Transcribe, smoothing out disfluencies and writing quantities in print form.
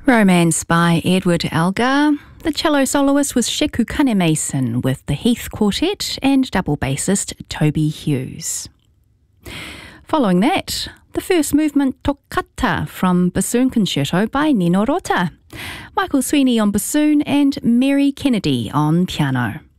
Romance by Edward Elgar. The cello soloist was Sheku Kane-Mason with the Heath Quartet and double bassist Toby Hughes. Following that, the first movement Toccata from Bassoon Concerto by Nino Rota. Michael Sweeney on bassoon and Mary Kennedy on piano.